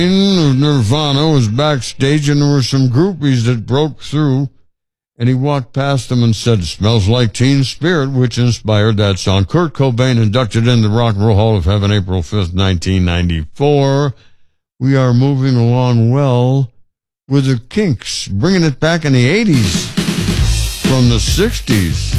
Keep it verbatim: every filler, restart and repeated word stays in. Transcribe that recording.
of Nirvana was backstage, and there were some groupies that broke through, and he walked past them and said, "Smells like Teen Spirit," which inspired that song. Kurt Cobain inducted in the Rock and Roll Hall of Heaven April fifth, nineteen ninety-four. We are moving along well with the Kinks, bringing it back in the eighties from the sixties.